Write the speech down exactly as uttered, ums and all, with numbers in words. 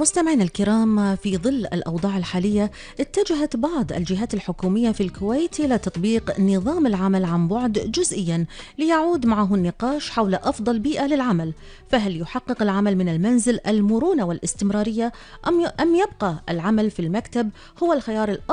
مستمعينا الكرام، في ظل الأوضاع الحالية اتجهت بعض الجهات الحكومية في الكويت إلى تطبيق نظام العمل عن بعد جزئيا ليعود معه النقاش حول أفضل بيئة للعمل. فهل يحقق العمل من المنزل المرونة والاستمرارية أم أم يبقى العمل في المكتب هو الخيار الأفضل